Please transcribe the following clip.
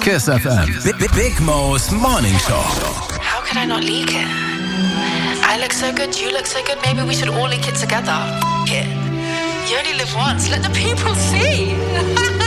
Kiss FM. Big Mo's Morning Show. How could I not leak it? I look so good, you look so good, maybe we should all leak it together. You only live once, let the people see.